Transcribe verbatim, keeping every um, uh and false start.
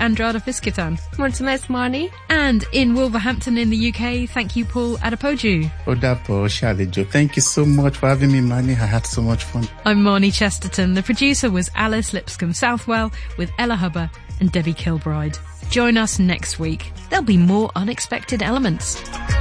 Andrada Fiskitan. Mulțumesc, Marnie. And in Wolverhampton in the U K, thank you, Paul Adepoju. Odapo Shalejo. Thank you so much for having me, Marnie. I had so much fun. I'm Marnie Chesterton. The producer was Alice Lipscomb Southwell with Ella Hubber and Debbie Kilbride. Join us next week. There'll be more unexpected elements.